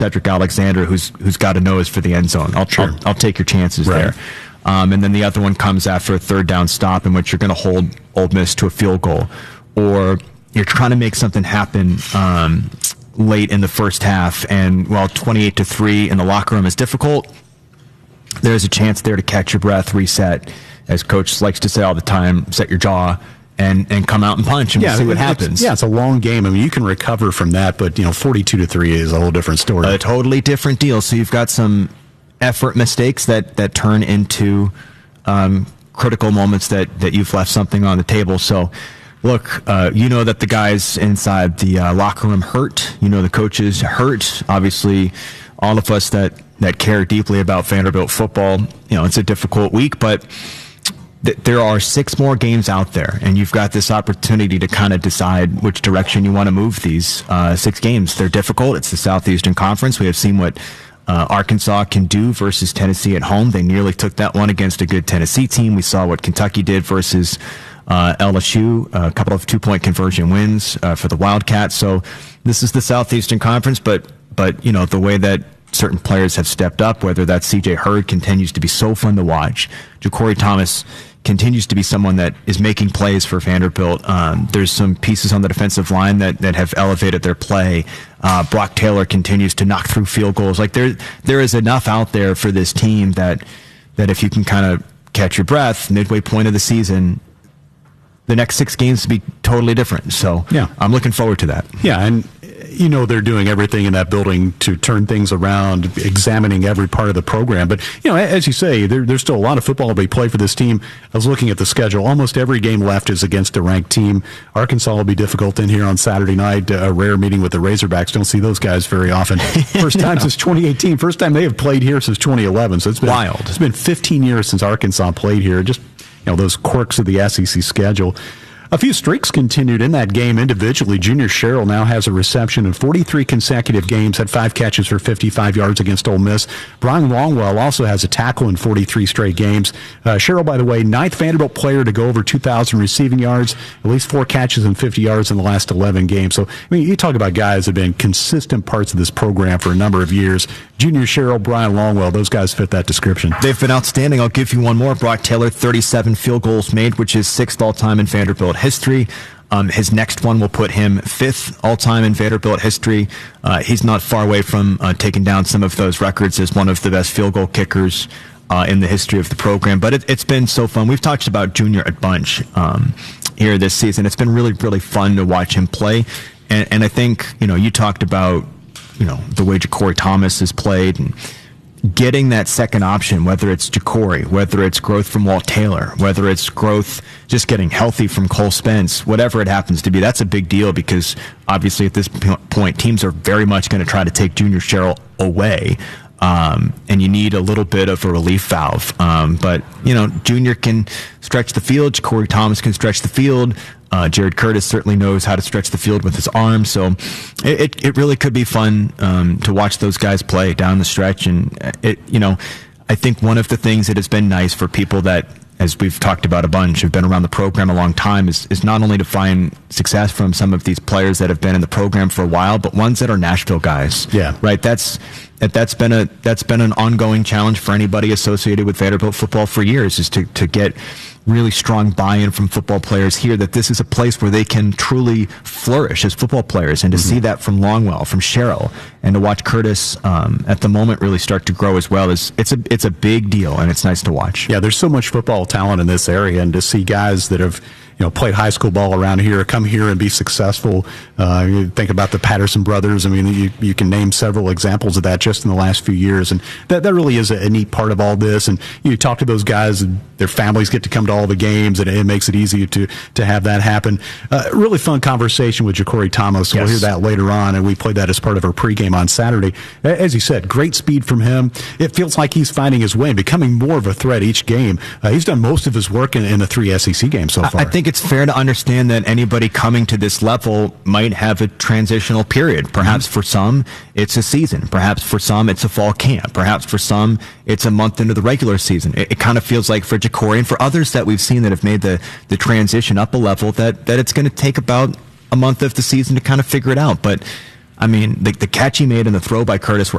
Cedric Alexander, who's got a nose for the end zone. I'll take your chances there. And then the other one comes after a third down stop in which you're going to hold Ole Miss to a field goal, or you're trying to make something happen late in the first half, and while 28-3 in the locker room is difficult, there's a chance there to catch your breath, reset, as Coach likes to say all the time, set your jaw, and come out and punch and see what happens. It's a long game. I mean, you can recover from that, but 42-3 is a whole different story. A totally different deal. So you've got some effort mistakes that turn into critical moments that you've left something on the table. So look, you know that the guys inside the locker room hurt. You know the coaches hurt. Obviously, all of us that care deeply about Vanderbilt football, it's a difficult week, but there are 6 more games out there, and you've got this opportunity to kind of decide which direction you want to move these 6 games. They're difficult. It's the Southeastern Conference. We have seen what Arkansas can do versus Tennessee at home. They nearly took that one against a good Tennessee team. We saw what Kentucky did versus LSU, a couple of 2-point conversion wins for the Wildcats. So this is the Southeastern Conference, but the way that certain players have stepped up, whether that's C.J. Hurd continues to be so fun to watch. Ja'Cory Thomas continues to be someone that is making plays for Vanderbilt. There's some pieces on the defensive line that have elevated their play. Brock Taylor continues to knock through field goals. Like there is enough out there for this team that if you can kind of catch your breath midway point of the season, the next 6 games to be totally different. So I'm looking forward to that. Yeah, and they're doing everything in that building to turn things around, examining every part of the program. But, as you say, there's still a lot of football to be played for this team. I was looking at the schedule. Almost every game left is against a ranked team. Arkansas will be difficult in here on Saturday night, a rare meeting with the Razorbacks. Don't see those guys very often. First time since 2018. First time they have played here since 2011. So it's been wild. It's been 15 years since Arkansas played here. Just, those quirks of the SEC schedule. A few streaks continued in that game individually. Junior Sherrill now has a reception in 43 consecutive games, had 5 catches for 55 yards against Ole Miss. Brian Longwell also has a tackle in 43 straight games. Sherrill, by the way, 9th Vanderbilt player to go over 2,000 receiving yards, at least 4 catches and 50 yards in the last 11 games. So, you talk about guys that have been consistent parts of this program for a number of years. Junior Sherrill, Brian Longwell, those guys fit that description. They've been outstanding. I'll give you one more. Brock Taylor, 37 field goals made, which is 6th all-time in Vanderbilt history. His next one will put him 5th all-time in Vanderbilt history. He's not far away from taking down some of those records as one of the best field goal kickers in the history of the program. But it's been so fun. We've talked about Junior a bunch here this season. It's been really, really fun to watch him play. And I think, you talked about, the way Ja'Cory Thomas has played and getting that second option, whether it's Ja'Cory, whether it's growth from Walt Taylor, whether it's growth just getting healthy from Cole Spence, whatever it happens to be, that's a big deal because obviously at this point, teams are very much going to try to take Junior Sherrill away. And you need a little bit of a relief valve. But, Junior can stretch the field. Ja'Cory Thomas can stretch the field. Jared Curtis certainly knows how to stretch the field with his arm. So it really could be fun to watch those guys play down the stretch. And, I think one of the things that has been nice for people that, as we've talked about a bunch, have been around the program a long time is not only to find success from some of these players that have been in the program for a while, but ones that are Nashville guys. Yeah. Right. That's been an ongoing challenge for anybody associated with Vanderbilt football for years, is to get really strong buy-in from football players here, that this is a place where they can truly flourish as football players, and to see that from Longwell, from Sherrill, and to watch Curtis at the moment really start to grow as well, it's a big deal, and it's nice to watch. Yeah, there's so much football talent in this area, and to see guys that have played high school ball around here, come here and be successful. You think about the Patterson brothers. I mean, you can name several examples of that just in the last few years, and that really is a neat part of all this. And you talk to those guys, and their families get to come to all the games, and it makes it easier to have that happen. Really fun conversation with Ja'Cory Thomas. Yes. We'll hear that later on, and we played that as part of our pregame on Saturday. As you said, great speed from him. It feels like he's finding his way and becoming more of a threat each game. He's done most of his work in the 3 SEC games so far. I think it's fair to understand that anybody coming to this level might have a transitional period. Perhaps for some, it's a season. Perhaps for some, it's a fall camp. Perhaps for some, it's a month into the regular season. It kind of feels like for Ja'Cory and for others that we've seen that have made the transition up a level, that it's going to take about a month of the season to kind of figure it out. But I mean, the catch he made and the throw by Curtis were